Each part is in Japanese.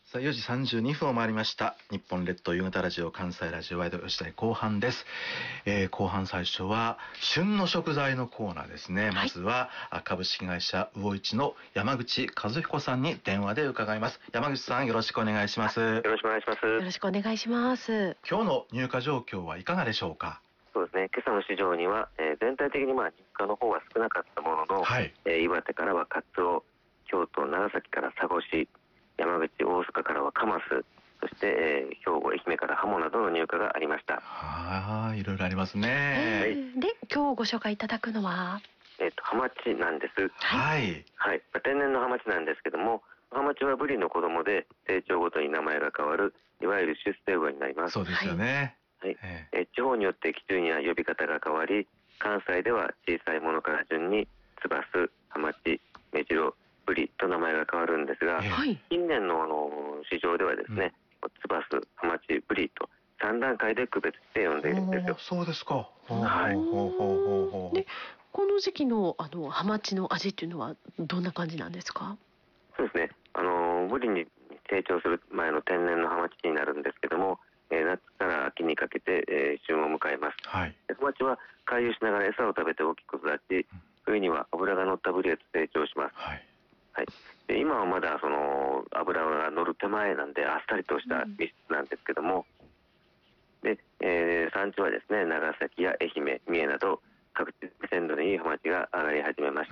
さあ4時32分を回りました。日本列島夕方ラジオ関西ラジオワイド吉田後半です。後半最初は旬の食材のコーナーですね。まずは株式会社魚一の山口和彦さんに電話で伺います。山口さん、よろしくお願いします。 よろしくお願いします。よろしくお願いします。 今日の入荷状況はいかがでしょうか？ そうですね、今朝の市場には、全体的に入荷の方は少なかったものの、岩手からはカツオ、京都長崎から佐越し、山口大阪からはカマス、そして、兵庫愛媛からハモなどの入荷がありました。 いろいろありますね。 で今日ご紹介いただくのはハマチなんです。 はい、 天然のハマチなんですけども、ハマチはブリの子供で成長ごとに名前が変わるいわゆる出世魚になります。 そうですよね。 地方によって基準や呼び方が変わり、関西では小さいものから順にツバス、ハマチ、メジロ、ブリと名前が変わるんですが、近年の市場ではですね、ツバス、ハマチ、ブリと3段階で区別して呼んでいるんですよ。 そうですか。 でこの時期のハマチの味っていうのはどんな感じなんですか？ そうですね、ブリに成長する前の天然のハマチになるんですけども、夏から秋にかけて、旬を迎えます。ハマチは回遊しながら餌を食べて大きく育ち、冬には脂が乗ったブリへと成長します。で今はまだその脂が乗る手前なんであっさりとした物質なんですけども、で、産地はですね、長崎や愛媛、三重など各地で鮮度のいいハマチが上がり始めました。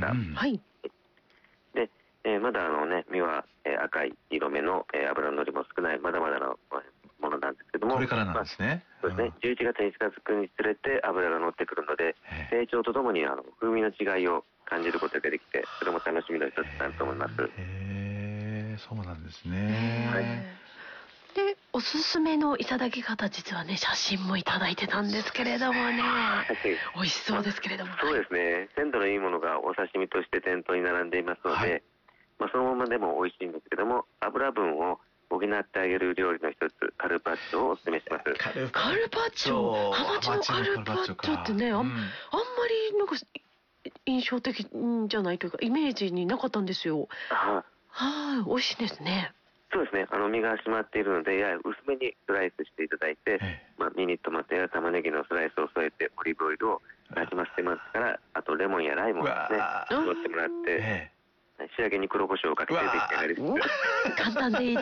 で、まだ身は赤い色目の脂の乗りも少ないまだまだのものなんですけども、 これからなんですね。 そうですね、11月に近づくにつれて脂が乗ってくるので、成長とともに風味の違いを感じることができて、それも楽しみの一つだと思います。 そうなんですね。 でおすすめのいただき方、実はね写真もいただいてたんですけれどもね、美味しそうですけれども。 そうですね、鮮度のいいものがお刺身として店頭に並んでいますので、そのままでも美味しいんですけども、油分を補ってあげる料理の一つ、カルパッチョをお勧めします。 カルパッチョ、ハマチのカルパッチョってね、あんまりなんか印象的じゃないというかイメージになかったんですよ。美味しいですね。 そうですね、身が締まっているのでやや薄めにスライスしていただいて、ミニトマトや玉ねぎのスライスを添えてオリーブオイルをなじませてますから、あとレモンやライムをですね絞ってもらって、仕上げに黒胡椒をかけて出来上がりです。 簡単でいいです